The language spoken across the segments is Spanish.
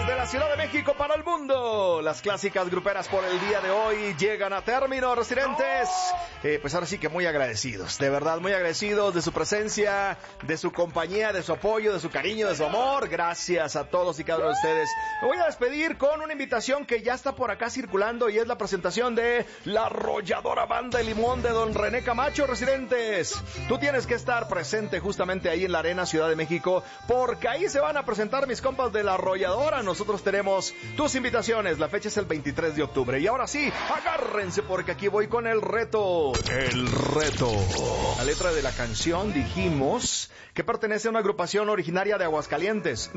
desde la Ciudad de México para el mundo. Las clásicas gruperas por el día de hoy llegan a término, residentes. Pues ahora sí que muy agradecidos, de verdad muy agradecidos de su presencia, de su compañía, de su apoyo, de su cariño, de su amor. Gracias a todos y cada uno de ustedes. Me voy a despedir con una invitación que ya está por acá circulando y es la presentación de la arrolladora Banda de Limón de don René Camacho, residentes. Tú tienes que estar presente justamente ahí en la Arena Ciudad de México, porque ahí se van a presentar mis compas de la arrolladora. Nosotros tenemos tus invitaciones, la fecha es el 23 de octubre. Y ahora sí, agárrense porque aquí voy con el reto. El reto. La letra de la canción dijimos que pertenece a una agrupación originaria de Aguascalientes,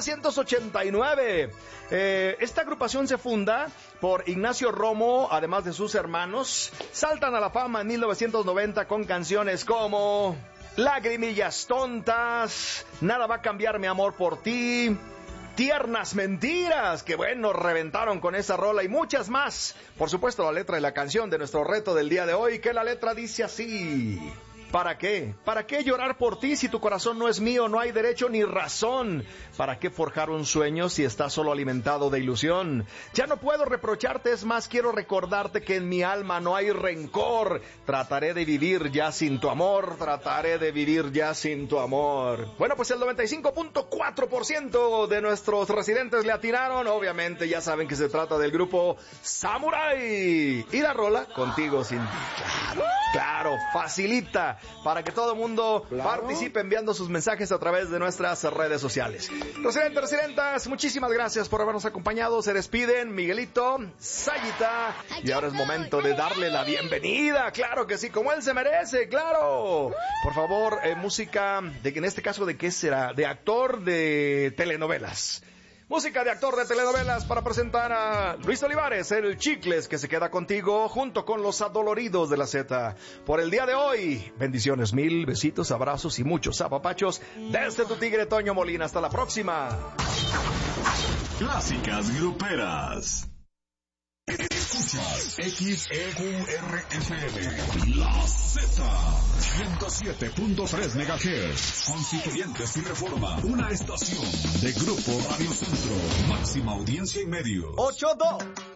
1989. Esta agrupación se funda por Ignacio Romo, además de sus hermanos. Saltan a la fama en 1990 con canciones como Lagrimillas Tontas, Nada va a cambiar mi amor por ti, Tiernas Mentiras, que bueno, reventaron con esa rola y muchas más. Por supuesto, la letra de la canción de nuestro reto del día de hoy, que la letra dice así: ¿para qué? ¿Para qué llorar por ti si tu corazón no es mío? No hay derecho ni razón. ¿Para qué forjar un sueño si estás solo alimentado de ilusión? Ya no puedo reprocharte, es más, quiero recordarte que en mi alma no hay rencor. Trataré de vivir ya sin tu amor, trataré de vivir ya sin tu amor. Bueno, pues el 95.4% de nuestros residentes le atinaron. Obviamente ya saben que se trata del grupo Samurai. Y la rola, Contigo sin ti. Claro, facilita para que todo el mundo participe enviando sus mensajes a través de nuestras redes sociales. Residentes, residentas, muchísimas gracias por habernos acompañado. Se despiden Miguelito, Sayita, y ahora es momento de darle la bienvenida. Claro que sí, como él se merece, claro. Por favor, música, en este caso, ¿de qué será? De actor de telenovelas. Música de actor de telenovelas para presentar a Luis Olivares, el Chicles, que se queda contigo junto con los Adoloridos de la Z. Por el día de hoy, bendiciones mil, besitos, abrazos y muchos apapachos desde tu tigre Toño Molina. Hasta la próxima. Clásicas gruperas. Escuchas XEQRFM, La Z, 107.3 MHz, Constituyentes y Reforma, una estación de Grupo Radio Centro, máxima audiencia y medios. 8-2.